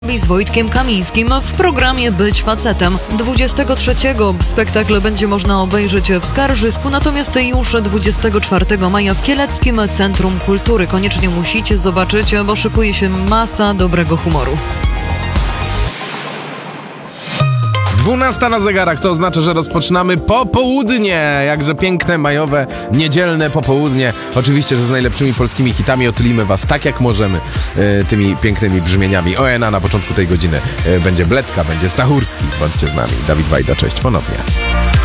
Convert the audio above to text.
z Wojtkiem Kamińskim w programie Być facetem. 23 spektakl będzie można obejrzeć w Skarżysku, natomiast już 24 maja w Kieleckim Centrum Kultury. Koniecznie musicie zobaczyć, bo szykuje się masa dobrego humoru. 12 na zegarach, to oznacza, że rozpoczynamy popołudnie, jakże piękne, majowe, niedzielne popołudnie. Oczywiście, że z najlepszymi polskimi hitami otulimy was tak jak możemy tymi pięknymi brzmieniami. ONA na początku tej godziny będzie Bledka, będzie Stachurski. Bądźcie z nami. Dawid Wajda, cześć ponownie.